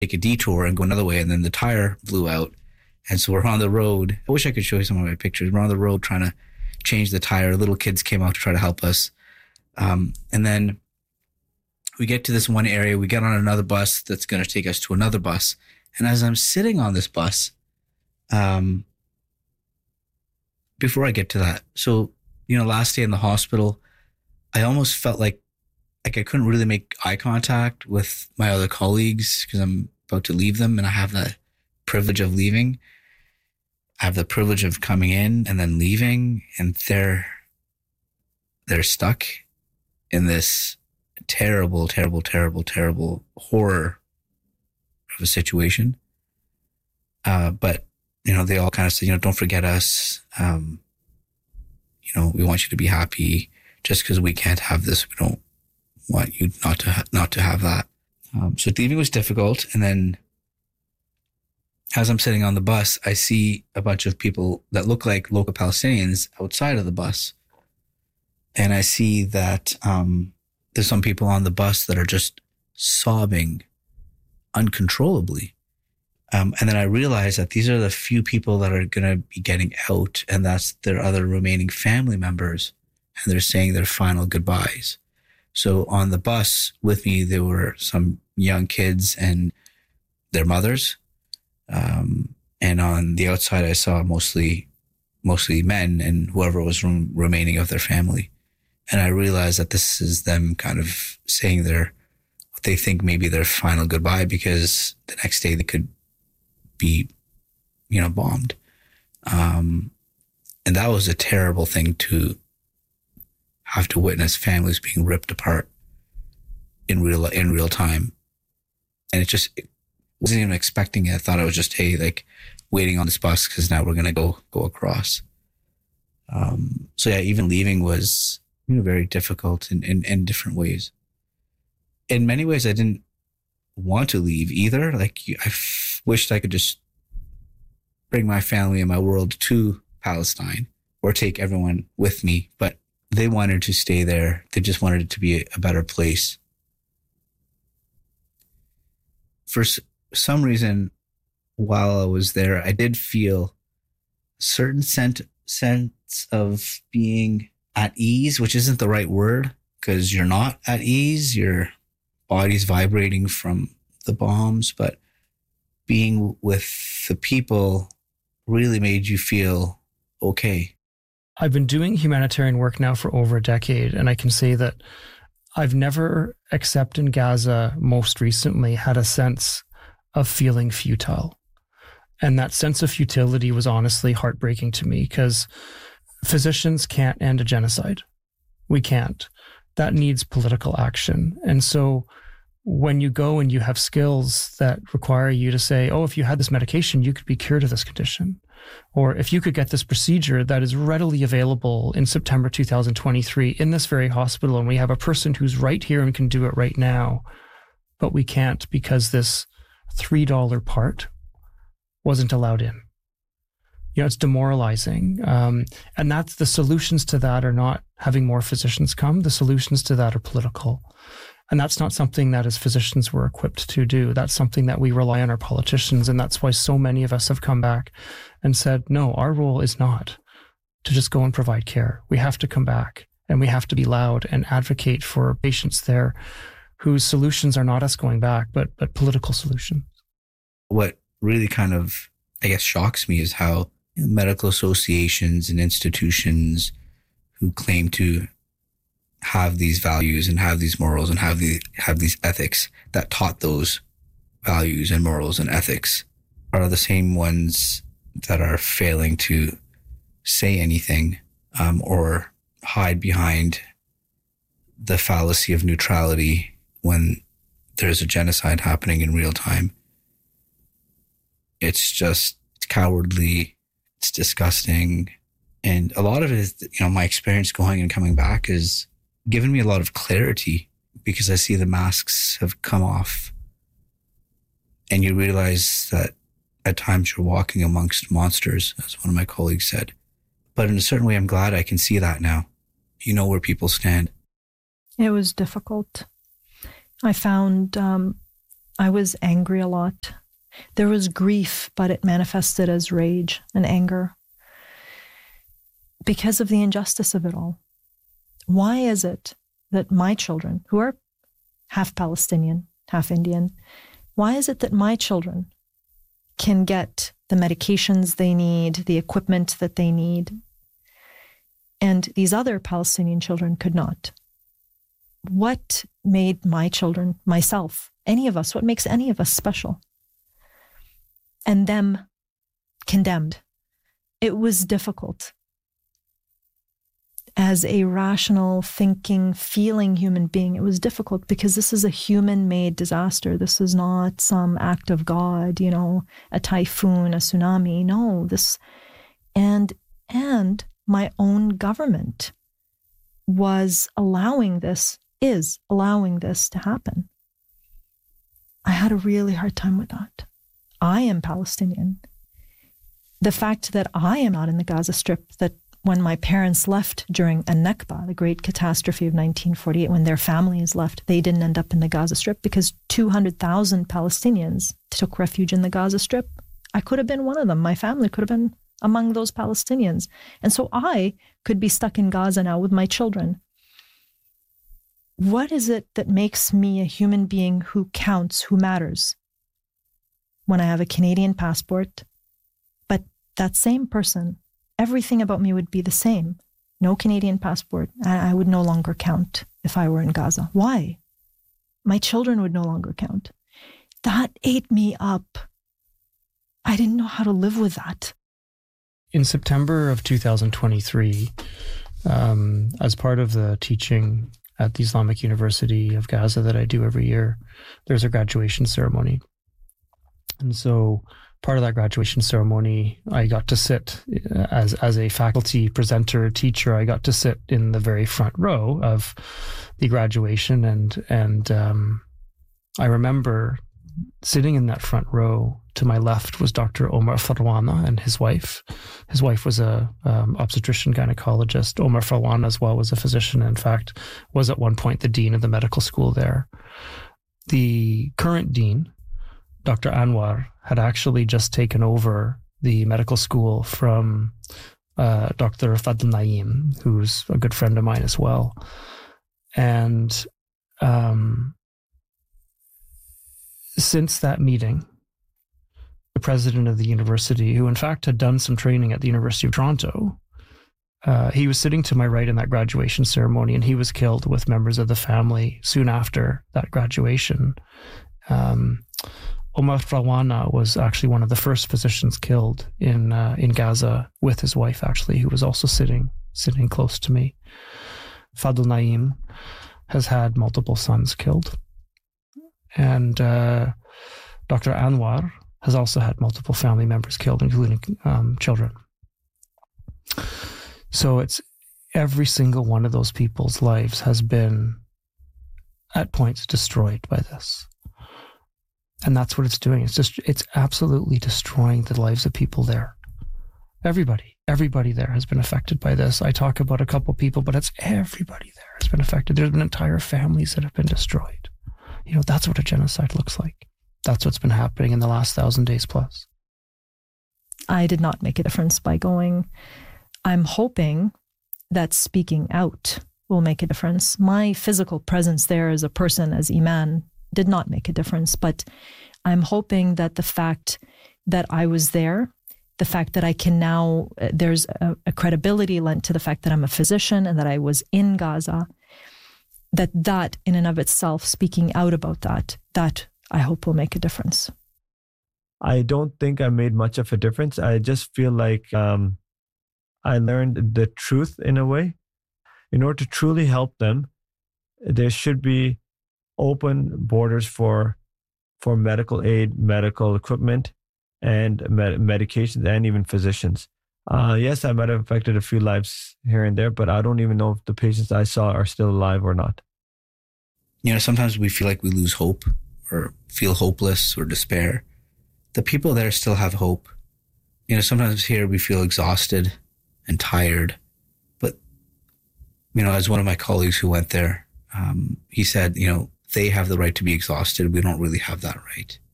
take a detour and go another way. And then the tire blew out. And so we're on the road. I wish I could show you some of my pictures. We're on the road trying to change the tire. Little kids came out to try to help us. And then we get to this one area. We get on another bus that's going to take us to another bus. And as I'm sitting on this bus, before I get to that, so, last day in the hospital, I almost felt like I couldn't really make eye contact with my other colleagues because I'm about to leave them, and I have the privilege of leaving. I have the privilege of coming in and then leaving, and they're stuck in this terrible, terrible, terrible, terrible horror of a situation. But they all kind of said, don't forget us. We want you to be happy. Just because we can't have this, we don't want you not to have that. So leaving was difficult. And then as I'm sitting on the bus, I see a bunch of people that look like local Palestinians outside of the bus. And I see that there's some people on the bus that are just sobbing uncontrollably. And then I realized that these are the few people that are going to be getting out, and that's their other remaining family members. And they're saying their final goodbyes. So on the bus with me, there were some young kids and their mothers. And on the outside, I saw mostly men and whoever was remaining of their family. And I realized that this is them kind of saying what they think maybe their final goodbye, because the next day they could be, bombed. And that was a terrible thing to have to witness, families being ripped apart in real time. And it wasn't even expecting it. I thought it was just, waiting on this bus because now we're going to go across. So yeah, even leaving was, very difficult in different ways. In many ways, I didn't want to leave either. Wished I could just bring my family and my world to Palestine or take everyone with me, but they wanted to stay there. They just wanted it to be a better place. For some reason, while I was there, I did feel a certain sense of being at ease, which isn't the right word because you're not at ease. Your body's vibrating from the bombs, but being with the people really made you feel okay. I've been doing humanitarian work now for over a decade, and I can say that I've never, except in Gaza most recently, had a sense of feeling futile. And that sense of futility was honestly heartbreaking to me because physicians can't end a genocide. We can't. That needs political action. And so when you go and you have skills that require you to say, oh, if you had this medication, you could be cured of this condition. Or if you could get this procedure that is readily available in September 2023 in this very hospital, and we have a person who's right here and can do it right now, but we can't because this $3 part wasn't allowed in. It's demoralizing. And that's the solutions to that are not having more physicians come. The solutions to that are political. And that's not something that as physicians we're equipped to do. That's something that we rely on our politicians. And that's why so many of us have come back and said, no, our role is not to just go and provide care. We have to come back and we have to be loud and advocate for patients there whose solutions are not us going back, but political solutions. What really kind of, shocks me is how medical associations and institutions who claim to have these values and have these morals and have these ethics that taught those values and morals and ethics are the same ones that are failing to say anything or hide behind the fallacy of neutrality when there's a genocide happening in real time. It's just cowardly. It's disgusting. And a lot of it is, my experience going and coming back has given me a lot of clarity because I see the masks have come off and you realize that at times you're walking amongst monsters, as one of my colleagues said. But in a certain way, I'm glad I can see that now. You know where people stand. It was difficult. I found I was angry a lot. There was grief, but it manifested as rage and anger because of the injustice of it all. Why is it that my children, who are half Palestinian, half Indian, why is it that my children can get the medications they need, the equipment that they need, and these other Palestinian children could not? What made my children, myself, any of us, what makes any of us special? And them condemned. It was difficult. As a rational, thinking, feeling human being, it was difficult because this is a human-made disaster. This is not some act of God, a typhoon, a tsunami. No, and my own government is allowing this to happen. I had a really hard time with that. I am Palestinian. The fact that I am not in the Gaza Strip, that when my parents left during Nakba, the great catastrophe of 1948, when their families left, they didn't end up in the Gaza Strip because 200,000 Palestinians took refuge in the Gaza Strip. I could have been one of them. My family could have been among those Palestinians. And so I could be stuck in Gaza now with my children. What is it that makes me a human being who counts, who matters? When I have a Canadian passport, but that same person, everything about me would be the same. No Canadian passport. I would no longer count if I were in Gaza. Why? My children would no longer count. That ate me up. I didn't know how to live with that. In September of 2023, as part of the teaching at the Islamic University of Gaza that I do every year, there's a graduation ceremony. And so part of that graduation ceremony, I got to sit as a faculty presenter teacher. I got to sit in the very front row of the graduation, and I remember sitting in that front row. To my left was Dr. Omar Farwana and his wife. His wife was a obstetrician gynecologist. Omar Farwana as well was a physician. In fact, was at one point the dean of the medical school there. The current dean, Dr. Anwar, had actually just taken over the medical school from Dr. Fadl Naim, who's a good friend of mine as well. And since that meeting, the president of the university, who in fact had done some training at the University of Toronto, he was sitting to my right in that graduation ceremony, and he was killed with members of the family soon after that graduation. Omar Farwana was actually one of the first physicians killed in Gaza, with his wife actually, who was also sitting close to me. Fadl Naim has had multiple sons killed, and Dr. Anwar has also had multiple family members killed, including children. So it's every single one of those people's lives has been at points destroyed by this. And that's what it's doing. It's absolutely destroying the lives of people there. Everybody there has been affected by this. I talk about a couple people, but it's everybody there has been affected. There's been entire families that have been destroyed. That's what a genocide looks like. That's what's been happening in the last 1,000 days plus. I did not make a difference by going. I'm hoping that speaking out will make a difference. My physical presence there as a person, as Iman, did not make a difference, but I'm hoping that the fact that I was there, the fact that I can now, there's a credibility lent to the fact that I'm a physician and that I was in Gaza, that in and of itself, speaking out about that I hope will make a difference. I don't think I made much of a difference. I just feel like I learned the truth in a way. In order to truly help them, there should be open borders for medical aid, medical equipment, and medications, and even physicians. Yes, I might have affected a few lives here and there, but I don't even know if the patients I saw are still alive or not. Sometimes we feel like we lose hope or feel hopeless or despair. The people there still have hope. Sometimes here we feel exhausted and tired. But, as one of my colleagues who went there, he said, they have the right to be exhausted. We don't really have that right.